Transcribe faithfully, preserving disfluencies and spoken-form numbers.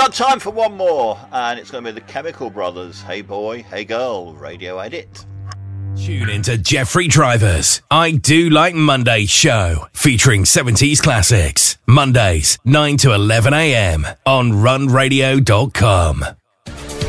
got time for one more, and it's going to be the Chemical Brothers. Hey Boy, Hey Girl, Radio Edit. Tune into Jeffrey Driver's I Do Like Mondays show, featuring seventies classics. Mondays, nine to eleven a.m. on run radio dot com.